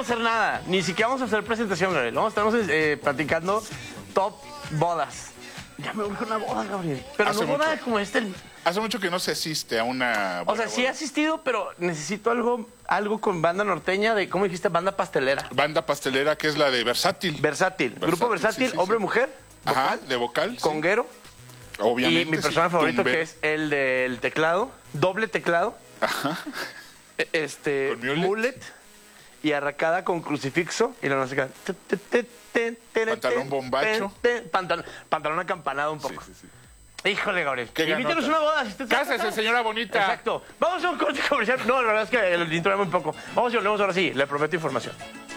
hacer nada. Ni siquiera vamos a hacer presentación, Gabriel. Estamos platicando top bodas. Ya me urge una boda, Gabriel. Pero Hace no boda mucho. como este. Hace mucho que no se asiste a una... O sea, sí he asistido, pero necesito algo con banda norteña de, ¿cómo dijiste? Banda pastelera. Banda pastelera que es la de Versátil. Versátil. Grupo Versátil, sí, sí, hombre, sí. mujer. Ajá, Vocal, de vocal. sí. conguero. Obviamente. Y mi personaje sí, favorito, tumbe. que es el del teclado. Doble teclado. Ajá. Con mullet. Mullet. Y arracada con crucifixo. Y la música. Pantalón bombacho. Pantalón acampanado un poco. Sí, sí, sí. Híjole, Gabriel. Qué Invítenos ganota. una boda. Si usted Cásese, señora bonita. Exacto. Vamos a un corte comercial. No, la verdad es que el intro era muy poco. Vamos y volvemos ahora sí. Le prometo información.